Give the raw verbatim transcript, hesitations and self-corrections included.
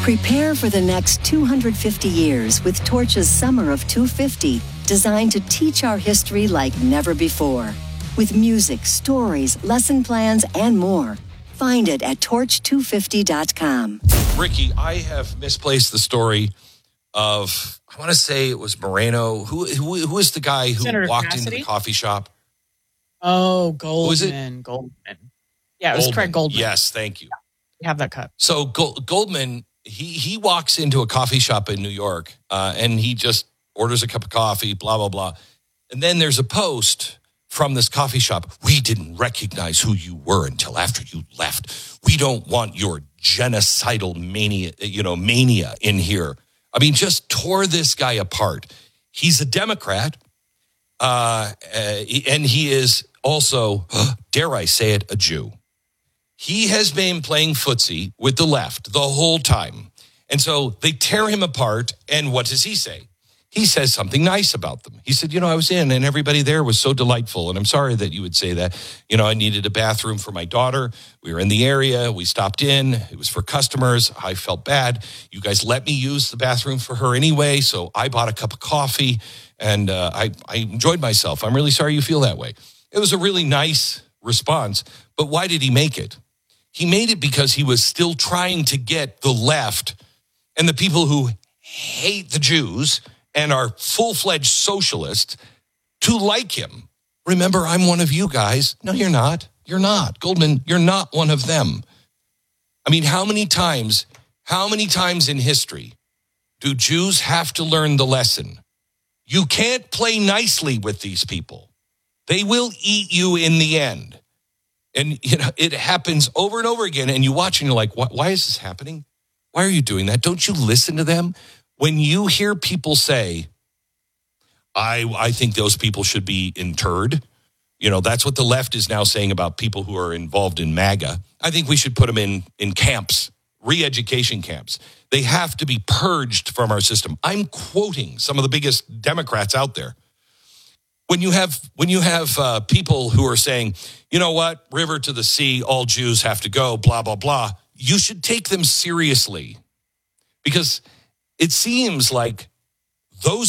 Prepare for the next two hundred fifty years with Torch's Summer of two fifty, designed to teach our history like never before. With music, stories, lesson plans, and more. Find it at torch two fifty dot com. Ricky, I have misplaced the story of, I want to say it was Moreno. Who who, who is the guy who Senator walked Cassidy? into the coffee shop? Oh, was it? Goldman. Goldman. Yeah, it was Goldman. Craig Goldman. Yes, thank you. We have that cut. So Go- Goldman, he he walks into a coffee shop in New York, uh, and he just orders a cup of coffee, blah, blah, blah. And then there's a post from this coffee shop. We didn't recognize who you were until after you left. We don't want your genocidal mania, you know, mania in here. I mean, just tore this guy apart. He's a Democrat, uh, uh, and he is also, dare I say it, a Jew. He has been playing footsie with the left the whole time. And so they tear him apart. And what does he say? He says something nice about them. He said, you know, I was in and everybody there was so delightful. And I'm sorry that you would say that. You know, I needed a bathroom for my daughter. We were in the area. We stopped in. It was for customers. I felt bad. You guys let me use the bathroom for her anyway. So I bought a cup of coffee and uh, I, I enjoyed myself. I'm really sorry you feel that way. It was a really nice response. But why did he make it? He made it because he was still trying to get the left and the people who hate the Jews and are full-fledged socialists to like him. Remember, I'm one of you guys. No, you're not. You're not. Goldman, you're not one of them. I mean, how many times, how many times in history do Jews have to learn the lesson? You can't play nicely with these people. They will eat you in the end. And you know, it happens over and over again. And you watch and you're like, why, why is this happening? Why are you doing that? Don't you listen to them? When you hear people say, I I think those people should be interred, you know, that's what the left is now saying about people who are involved in MAGA. I think we should put them in, in camps, re-education camps. They have to be purged from our system. I'm quoting some of the biggest Democrats out there. When you have when you have uh, people who are saying, you know what, river to the sea, all Jews have to go, blah, blah, blah, you should take them seriously because it seems like those